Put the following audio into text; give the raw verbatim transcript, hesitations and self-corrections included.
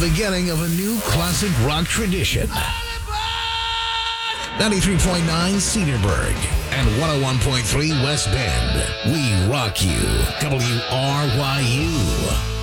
beginning of a new classic rock tradition. ninety-three point nine Cedarburg and one oh one point three West Bend. We rock you. W R Y U.